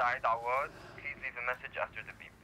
desired our word, please leave a message after the beep.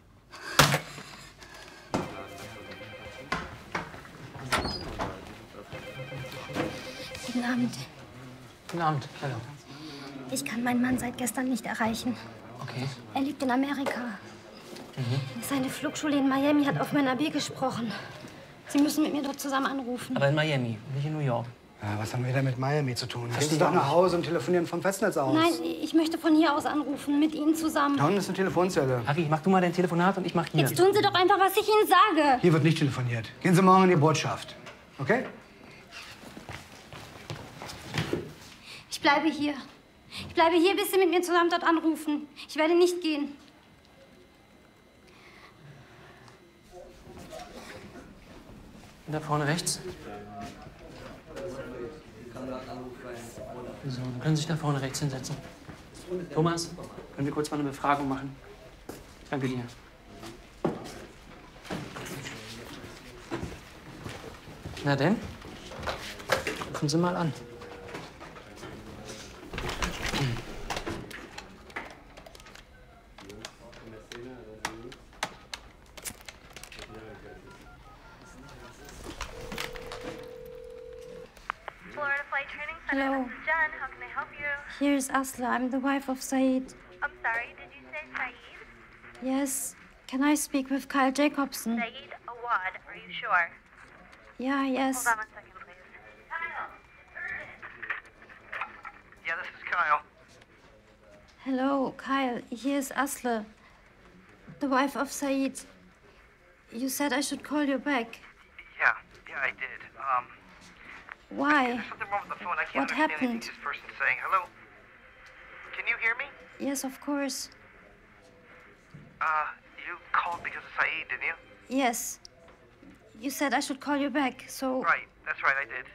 Guten Abend. Guten Abend, hallo. Ich kann meinen Mann seit gestern nicht erreichen. Okay. Er liegt in Amerika. Seine Flugschule in Miami hat auf mein AB gesprochen. Sie müssen mit mir dort zusammen anrufen. Aber in Miami, nicht in New York. Ja, was haben wir da mit Miami zu tun? Gehen Sie doch nach Hause und telefonieren vom Festnetz aus. Nein, ich möchte von hier aus anrufen, mit Ihnen zusammen. Da unten ist eine Telefonzelle. Harry, mach du mal dein Telefonat und ich mach hier. Jetzt tun Sie doch einfach, was ich Ihnen sage. Hier wird nicht telefoniert. Gehen Sie morgen in die Botschaft. Okay? Ich bleibe hier. Ich bleibe hier, bis Sie mit mir zusammen dort anrufen. Ich werde nicht gehen. Da vorne rechts. So, dann können Sie sich da vorne rechts hinsetzen. Thomas, können wir kurz mal eine Befragung machen? Danke dir. Na denn? Rufen Sie mal an. Hello. This is Jen. How can I help you? Here's Asla. I'm the wife of Said. I'm sorry, did you say Saeed? Yes. Can I speak with Kyle Jacobson? Saeed Awad, are you sure? Yeah, yes. Hold on 1 second, please. Yeah, this is Kyle. Hello, Kyle. Here's Asla, the wife of Said. You said I should call you back. Yeah, I did. Why? There's something wrong with the phone. I can't What understand happened? anything this person's saying. Hello? Can you hear me? Yes, of course. You called because of Saeed, didn't you? Yes. You said I should call you back, so... Right, that's right, I did.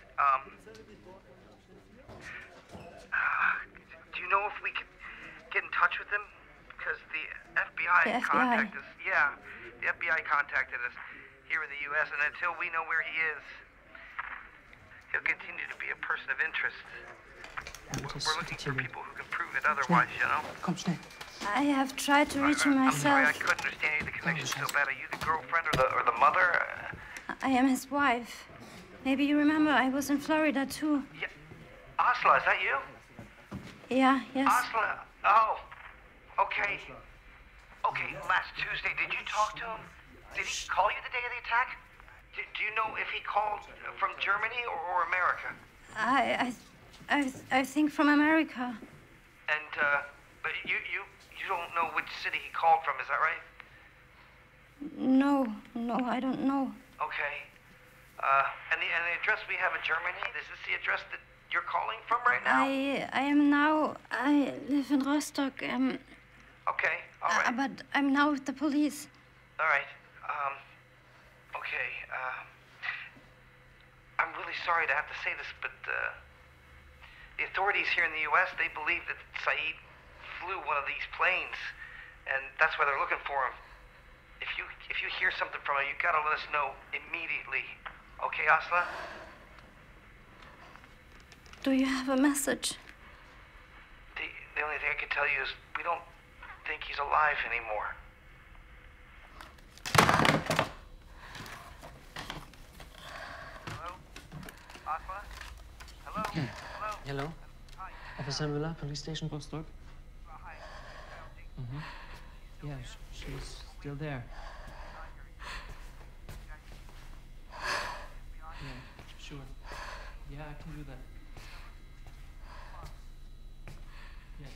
Do you know if we can get in touch with him? Because the FBI The FBI? contacted us. Yeah, the FBI contacted us here in the U.S., and until we know where he is, he'll continue to be a person of interest. We're looking for people who can prove it otherwise, you know? Komm, schnell. I have tried to reach him I'm sorry, I myself. couldn't understand any of the connection so bad. Are you the girlfriend or the mother? I am his wife. Maybe you remember I was in Florida, too. Yeah. Asla, is that you? Yeah, yes. Asla, oh, okay. Okay, last Tuesday, did you talk to him? Did he call you the day of the attack? Do you know if he called from Germany or America? I think from America. And, but you don't know which city he called from, is that right? No, I don't know. Okay. And the address we have in Germany, is this the address that you're calling from right now? I live in Rostock, Okay, all right. but I'm now with the police. All right. Okay. I'm really sorry to have to say this, but the authorities here in the U.S., they believe that Saeed flew one of these planes, and that's why they're looking for him. If you hear something from him, you gotta let us know immediately. Okay, Asla? Do you have a message? The only thing I can tell you is we don't think he's alive anymore. Hello? Asla? Hello? Hello? Hello? Hi. Officer Müller, Police Station Rostock. Hi. Yeah, she's still there. Yeah, sure. Yeah, I can do that. Yes.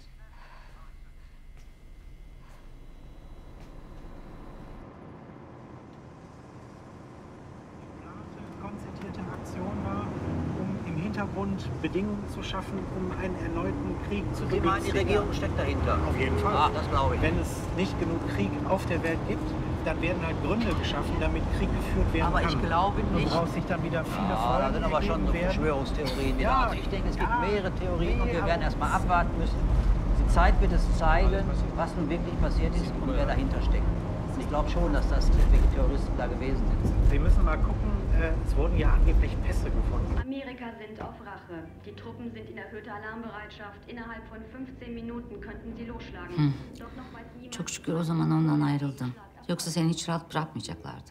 Konzertierte Aktion war, um im Hintergrund Bedingungen zu schaffen, um einen erneuten Krieg zu Sie meinen, die Regierung steckt dahinter? Auf jeden Fall. Ah, das glaube ich. Wenn es nicht genug Krieg auf der Welt gibt, dann werden halt Gründe geschaffen, damit Krieg geführt werden Aber kann. ich glaube nicht. Woraus sich dann wieder viele Ah, da Folgen sind aber schon so ergeben werden. Verschwörungstheorien wieder. Ja, Also ich denke, es gibt ja, mehrere Theorien und wir nee, werden aber- erst mal abwarten müssen. Die Zeit wird es zeigen, was nun wirklich passiert ist und wer dahinter steckt. Ich glaube schon, dass das wirklich Terroristen da gewesen sind. Wir müssen mal gucken, es wurden ja angeblich Pässe gefunden. Amerika sind auf Rache. Die Truppen sind in erhöhter Alarmbereitschaft. Innerhalb von 15 Minuten könnten sie losschlagen. Doch noch weiß niemand... Çok şükür o zaman ondan ayrıldım. Yoksa seni hiç rahat bırakmayacaklardı.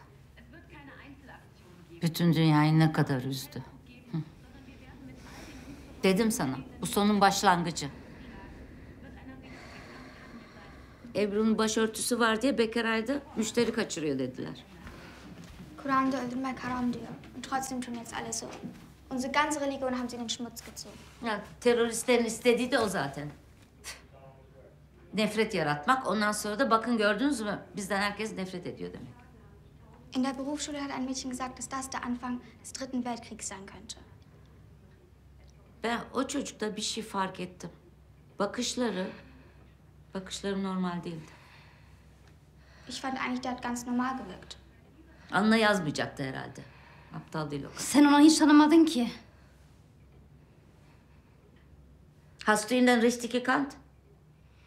Bütün dünyayı ne kadar üzdü. Hı. Dedim sana, bu sonun başlangıcı. Ebru'nun başörtüsü var diye bekar ayda müşteri kaçırıyor dediler. Kur'an'da öldürmek haram diyor. Und trotzdem tun jetzt alle so. Unsere ganze Religion haben sie in den Schmutz gezogen. Ya, teröristlerin istediği de o zaten. Nefret yaratmak, ondan sonra da bakın gördünüz mü bizden herkes nefret ediyor demek. In der Berufsschule hat ein Mädchen gesagt, dass das der Anfang des Dritten Weltkriegs sein könnte. Ben o çocukta bir şey fark ettim. Bakışları normal değildi. Ich fand eigentlich, der hat ganz normal gewirkt. Anla yazmayacaktı herhalde. Aptal değil o kadar. Sen onu hiç tanımadın ki. Hast du ihn denn richtig gekannt?